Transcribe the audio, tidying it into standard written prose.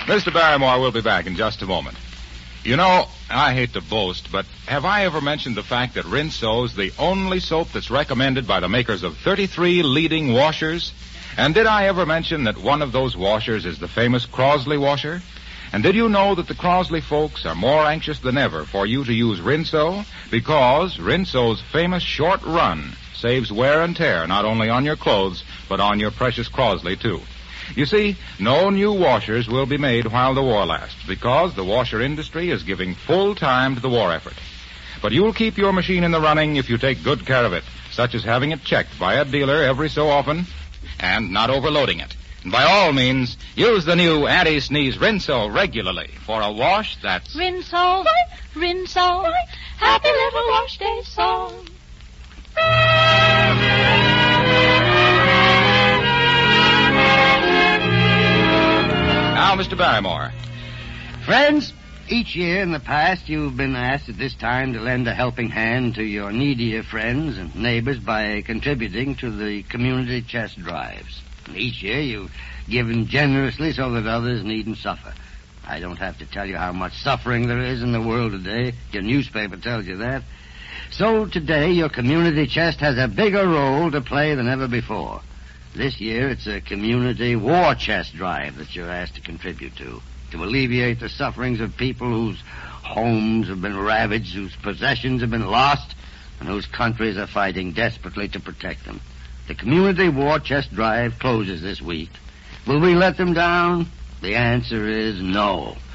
Mr. Barrymore will be back in just a moment. You know, I hate to boast, but have I ever mentioned the fact that Rinso's the only soap that's recommended by the makers of 33 leading washers? And did I ever mention that one of those washers is the famous Crosley washer? And did you know that the Crosley folks are more anxious than ever for you to use Rinso? Because Rinso's famous short run saves wear and tear not only on your clothes, but on your precious Crosley, too. You see, no new washers will be made while the war lasts, because the washer industry is giving full time to the war effort. But you'll keep your machine in the running if you take good care of it, such as having it checked by a dealer every so often and not overloading it. And by all means, use the new anti-sneeze Rinso regularly for a wash that's... Rinso, Rinso, happy little wash day song. Now, Mr. Barrymore. Friends, each year in the past you've been asked at this time to lend a helping hand to your needier friends and neighbors by contributing to the community chest drives. And each year you've given generously so that others needn't suffer. I don't have to tell you how much suffering there is in the world today. Your newspaper tells you that. So today your community chest has a bigger role to play than ever before. This year it's a community war chest drive that you're asked to contribute to alleviate the sufferings of people whose homes have been ravaged, whose possessions have been lost, and whose countries are fighting desperately to protect them. The community war chest drive closes this week. Will we let them down? The answer is no.